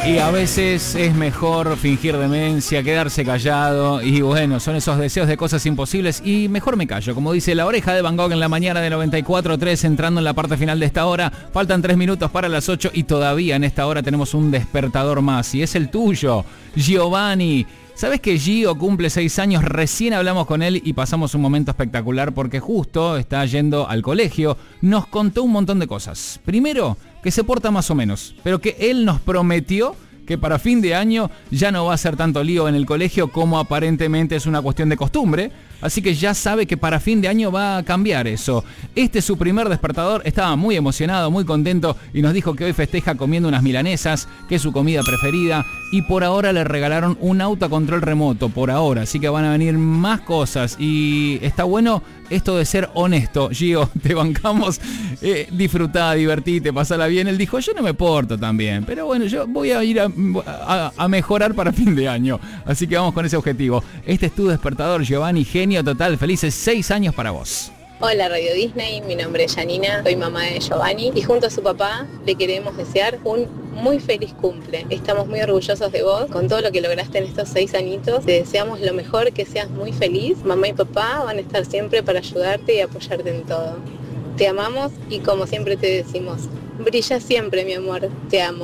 Y a veces es mejor fingir demencia, quedarse callado. Y bueno, son esos deseos de cosas imposibles. Y mejor me callo, como dice La Oreja de Van Gogh en la mañana de 94.3, entrando en la parte final de esta hora. Faltan 3 minutos para las 8 y todavía en esta hora tenemos un despertador más. Y es el tuyo, Giovanni. ¿Sabes que Gio cumple 6 años? Recién hablamos con él y pasamos un momento espectacular porque justo está yendo al colegio. Nos contó un montón de cosas. Primero, que se porta más o menos, pero que él nos prometió que para fin de año ya no va a ser tanto lío en el colegio como aparentemente es una cuestión de costumbre. Así que ya sabe que para fin de año va a cambiar eso. Este es su primer despertador, estaba muy emocionado, muy contento y nos dijo que hoy festeja comiendo unas milanesas, que es su comida preferida. Y por ahora le regalaron un auto a control remoto, por ahora. Así que van a venir más cosas y está bueno esto de ser honesto. Gio, te bancamos, disfrutá, divertite, pasala bien. Él dijo, yo no me porto tan bien, pero bueno, yo voy a ir a mejorar para fin de año. Así que vamos con ese objetivo. Este es tu despertador, Giovanni, genio total, felices 6 años para vos. Hola Radio Disney, mi nombre es Janina, soy mamá de Giovanni y junto a su papá le queremos desear un muy feliz cumple. Estamos muy orgullosos de vos, con todo lo que lograste en estos 6 añitos. Te deseamos lo mejor, que seas muy feliz. Mamá y papá van a estar siempre para ayudarte y apoyarte en todo. Te amamos y como siempre te decimos, brilla siempre mi amor, te amo.